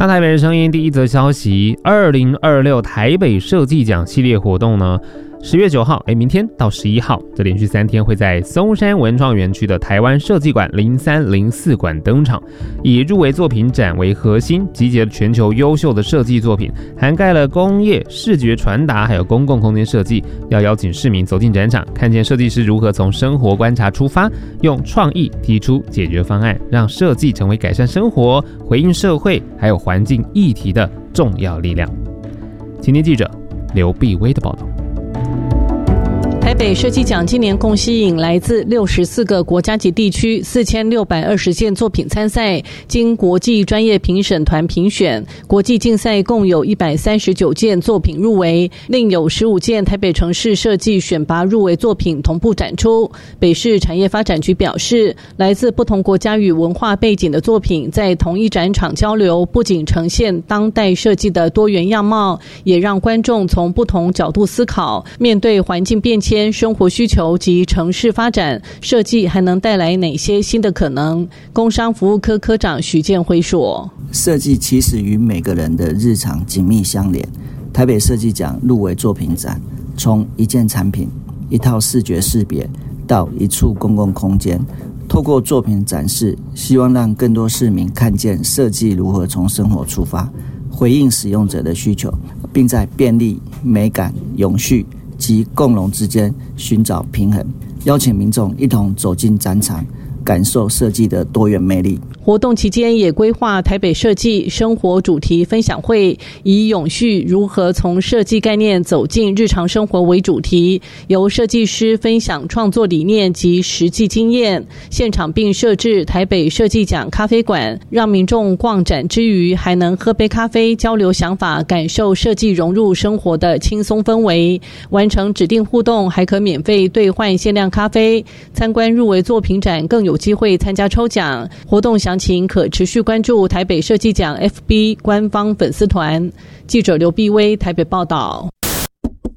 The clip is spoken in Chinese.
大台北声音第一则消息，2026台北设计奖系列活动呢，10月9号，明天到11号，这连续3天会在松山文创园区的台湾设计馆0304馆登场，以入围作品展为核心，集结了全球优秀的设计作品，涵盖了工业、视觉传达，还有公共空间设计，要邀请市民走进展场，看见设计师如何从生活观察出发，用创意提出解决方案，让设计成为改善生活、回应社会还有环境议题的重要力量。青年记者刘碧薇的报道。 台北设计奖今年共吸引来自64个国家级地区4620件作品参赛，经国际专业评审团评选，国际竞赛共有139件作品入围，另有15件台北城市设计选拔入围作品同步展出。北市产业发展局表示，来自不同国家与文化背景的作品在同一展场交流，不仅呈现当代设计的多元样貌，也让观众从不同角度思考，面对环境变迁、生活需求及城市发展，设计还能带来哪些新的可能？工商服务科科长许建辉说， 设计其实与每个人的日常紧密相连。台北设计奖入围作品展，从一件产品、一套视觉识别到一处公共空间，透过作品展示，希望让更多市民看见设计如何从生活出发，回应使用者的需求，并在便利、美感、永续及共荣之间寻找平衡，邀请民众一同走进展场，感受设计的多元魅力。 活动期间也规划台北设计生活主题分享会，以永续如何从设计概念走进日常生活为主题，由设计师分享创作理念及实际经验，现场并设置台北设计奖咖啡馆，让民众逛展之余还能喝杯咖啡，交流想法，感受设计融入生活的轻松氛围。完成指定互动还可免费兑换限量咖啡，参观入围作品展更有机会参加抽奖。活动详情可持续关注台北设计奖 FB 官方粉丝团。记者刘碧薇台北报道。